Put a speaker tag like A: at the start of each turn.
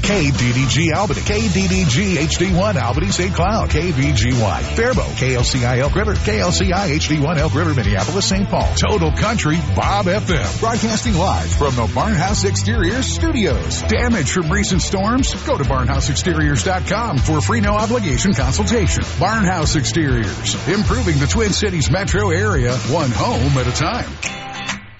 A: KDDG Albany, KDDG HD1 Albany St. Cloud, KVGY Faribault, KLCI Elk River, KLCI HD1 Elk River Minneapolis St. Paul. Total Country Bob FM. Broadcasting live from the Barnhouse Exteriors studios. Damage from recent storms? Go to barnhouseexteriors.com for a free no obligation consultation. Barnhouse Exteriors, improving the Twin Cities metro area, one home at a time.